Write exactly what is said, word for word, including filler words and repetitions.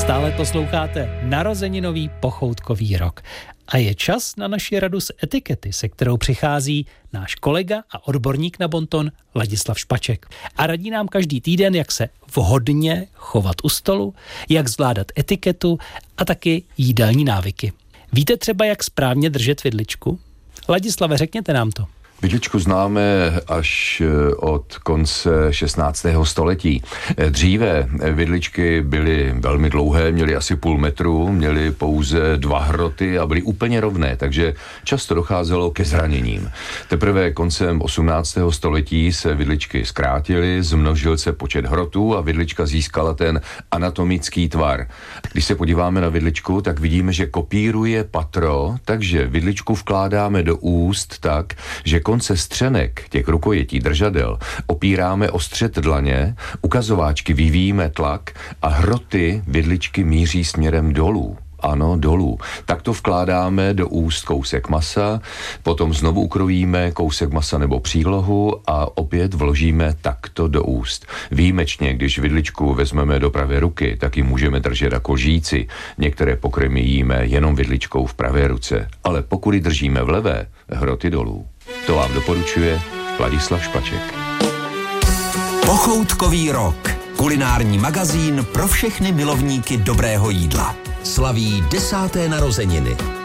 Stále posloucháte narozeninový pochoutkový rok. A je čas na naši radu z etikety, se kterou přichází náš kolega a odborník na bonton Ladislav Špaček. A radí nám každý týden, jak se vhodně chovat u stolu, jak zvládat etiketu a taky jídelní návyky. Víte třeba, jak správně držet vidličku? Ladislave, řekněte nám to. Vidličku známe až od konce šestnáctého století. Dříve vidličky byly velmi dlouhé, měly asi půl metru, měly pouze dva hroty a byly úplně rovné, takže často docházelo ke zraněním. Teprve koncem osmnáctého století se vidličky zkrátily, zmnožil se počet hrotů a vidlička získala ten anatomický tvar. Když se podíváme na vidličku, tak vidíme, že kopíruje patro, takže vidličku vkládáme do úst tak, že konce střenek těch rukojetí držadel opíráme o střed dlaně, ukazováčky vyvíjíme tlak a hroty vidličky míří směrem dolů. Ano, dolů. Takto vkládáme do úst kousek masa, potom znovu ukrojíme kousek masa nebo přílohu a opět vložíme takto do úst. Výjimečně, když vidličku vezmeme do pravé ruky, tak ji můžeme držet jako lžíci. Některé pokrmy jíme jenom vidličkou v pravé ruce, ale pokud ji držíme v levé, hroty dolů. To vám doporučuje Ladislav Špaček. Pochoutkový rok. Kulinární magazín pro všechny milovníky dobrého jídla. Slaví desáté narozeniny.